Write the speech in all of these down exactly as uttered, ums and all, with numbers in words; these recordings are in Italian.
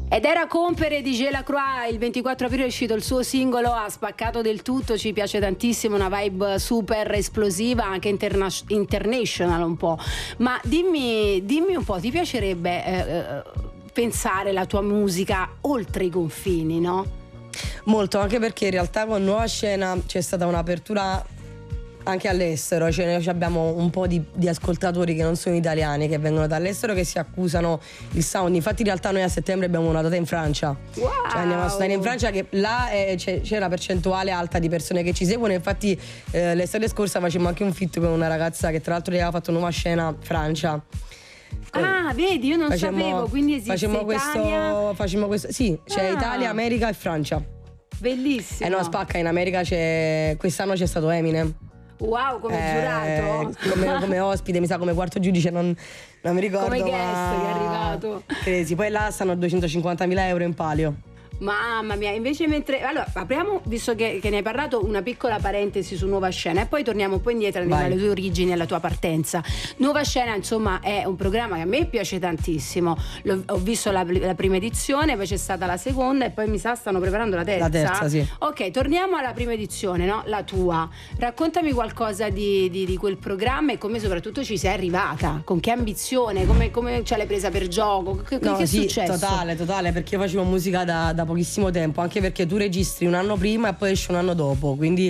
Ed era Compere di Gela Croix, il ventiquattro aprile è uscito il suo singolo, ha spaccato del tutto, ci piace tantissimo, una vibe super esplosiva, anche interna- international un po'. Ma dimmi, dimmi un po', ti piacerebbe eh, pensare la tua musica oltre i confini, no? Molto, anche perché in realtà con Nuova Scena c'è stata un'apertura anche all'estero, cioè noi abbiamo un po' di, di ascoltatori che non sono italiani, che vengono dall'estero, che si accusano il sound. Infatti in realtà noi a settembre abbiamo una data in Francia. Wow. Cioè andiamo a suonare in Francia, che là è, c'è, c'è una percentuale alta di persone che ci seguono. Infatti eh, l'estate scorsa facemmo anche un feat con una ragazza che tra l'altro aveva fatto Nuova Scena Francia. Ah, vedi, io non facemmo, sapevo, quindi esiste facemmo Italia. Questo, facemmo questo, sì, c'è ah. Italia, America e Francia. Bellissimo. Eh no, spacca, in America c'è, quest'anno c'è stato Eminem. Wow, come eh, giurato. Come, come ospite, mi sa come quarto giudice, non, non mi ricordo. Come guest ma... che è arrivato. Credi, poi là stanno duecentocinquantamila euro in palio. Mamma mia, invece mentre... Allora, apriamo, visto che, che ne hai parlato, una piccola parentesi su Nuova Scena e poi torniamo un po' indietro, andiamo alle tue origini e alla tua partenza. Nuova Scena, insomma, è un programma che a me piace tantissimo. L'ho, ho visto la, la prima edizione, poi c'è stata la seconda e poi mi sa stanno preparando la terza. La terza, sì. Ok, torniamo alla prima edizione, no? La tua. Raccontami qualcosa di, di, di quel programma e come soprattutto ci sei arrivata, con che ambizione, come, come ce l'hai presa per gioco, che, no, che è sì, successo? Totale, totale, perché io facevo musica da, da pochissimo tempo, anche perché tu registri un anno prima e poi esce un anno dopo, quindi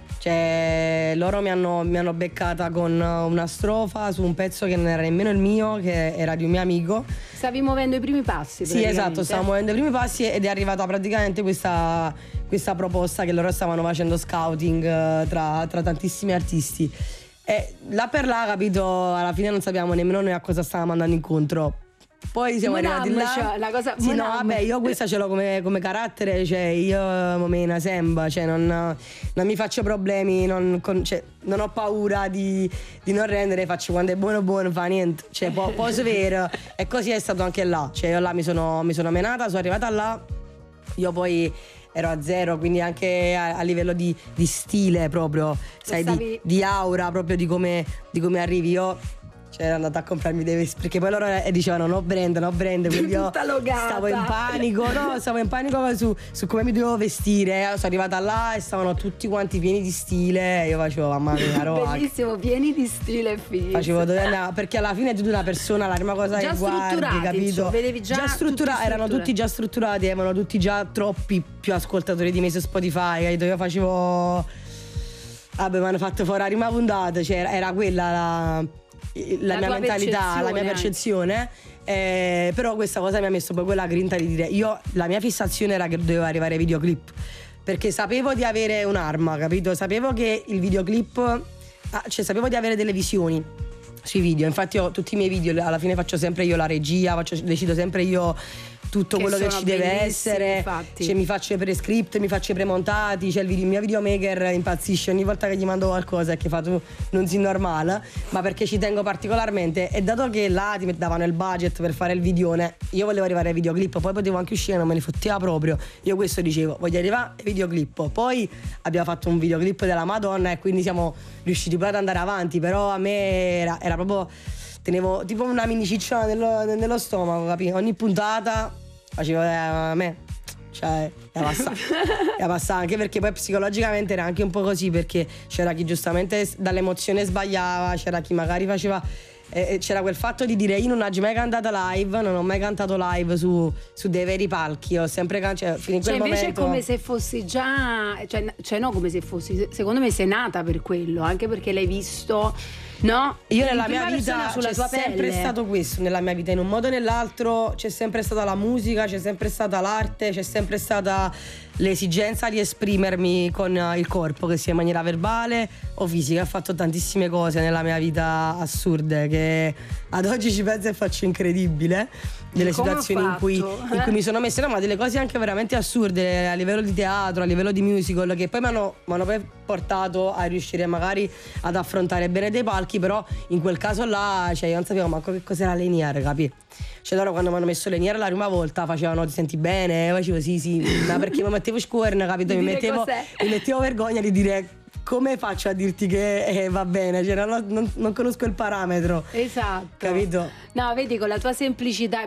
cioè, loro mi hanno, mi hanno beccata con una strofa su un pezzo che non era nemmeno il mio, che era di un mio amico. Stavi muovendo i primi passi. Sì, esatto, stavo muovendo i primi passi ed è arrivata praticamente questa, questa proposta che loro stavano facendo scouting tra, tra tantissimi artisti e là per là, capito, alla fine non sappiamo nemmeno noi a cosa stavamo andando incontro. Poi siamo Monam, arrivati là. cioè, la cosa, sì, no, vabbè, io questa ce l'ho come, come carattere, cioè io me ne sembra, cioè non, non mi faccio problemi, non, con, cioè, non ho paura di, di non rendere, faccio quando è buono buono, fa niente, cioè po- posso vero. E così è stato anche là, cioè io là mi sono, mi sono menata, sono arrivata là, io poi ero a zero, quindi anche a, a livello di, di stile proprio, sai, stavi... di, di aura proprio, di come, di come arrivi io. Cioè ero andata a comprarmi dei vestiti perché poi loro dicevano no brand, no brand, quindi io stavo in panico, no, stavo in panico su, su come mi dovevo vestire. Sono arrivata là e stavano tutti quanti pieni di stile e io facevo mamma mia, roba. Bellissimo, pieni di stile e figo. Facevo dove andare, perché alla fine è tutta una persona, la prima cosa già che guardi, capito? Insomma, vedevi già, già strutturati, erano tutti già strutturati, avevano tutti già troppi più ascoltatori di me su Spotify, capito? Io facevo vabbè, mi hanno fatto fuori la prima puntata, cioè era, era quella la la, la mia mentalità, la mia percezione, eh, però questa cosa mi ha messo poi quella grinta di dire io, la mia fissazione era che dovevo arrivare ai videoclip, perché sapevo di avere un'arma, capito? Sapevo che il videoclip, ah, cioè sapevo di avere delle visioni sui video, infatti io tutti i miei video alla fine faccio sempre io la regia, faccio, decido sempre io tutto che quello che ci deve essere, cioè, mi faccio i pre-script, mi faccio i premontati, cioè il, video, il mio videomaker impazzisce ogni volta che gli mando qualcosa e che fa tu non sei normale, ma perché ci tengo particolarmente e dato che là ti davano il budget per fare il videone, io volevo arrivare ai videoclip, poi potevo anche uscire, non me ne fotteva proprio, io questo dicevo, voglio arrivare ai videoclip, poi abbiamo fatto un videoclip della Madonna e quindi siamo riusciti poi ad andare avanti, però a me era, era proprio... tenevo tipo una mini cicciona nello, nello stomaco, capito? Ogni puntata facevo eh, a me, cioè era passata, era passata, anche perché poi psicologicamente era anche un po' così, perché c'era chi giustamente dall'emozione sbagliava, c'era chi magari faceva, eh, c'era quel fatto di dire io non ho mai cantato live, non ho mai cantato live su, su dei veri palchi, ho sempre cantato, cioè, fino in quel cioè, invece momento... è come se fossi già, cioè, cioè no come se fossi, secondo me sei nata per quello, anche perché l'hai visto. No, io nella mia vita c'è sempre pelle. stato questo nella mia vita, in un modo o nell'altro c'è sempre stata la musica, c'è sempre stata l'arte, c'è sempre stata l'esigenza di esprimermi con il corpo, che sia in maniera verbale o fisica. Ho fatto tantissime cose nella mia vita assurde che ad oggi ci penso e faccio incredibile, delle come situazioni in cui, in cui mi sono messa, no, ma delle cose anche veramente assurde a livello di teatro, a livello di musical, che poi mi hanno, mi hanno poi portato a riuscire magari ad affrontare bene dei palchi, però in quel caso là, cioè io non sapevo manco che cos'era Lanier, capi? Cioè loro quando mi hanno messo Lanier la prima volta facevano ti senti bene, io facevo sì sì, ma perché mi mettevo scuorna, capito? Mi mettevo, mi mettevo vergogna di dire come faccio a dirti che eh, va bene, cioè non, non, non conosco il parametro. Esatto. Capito? No, vedi, con la tua semplicità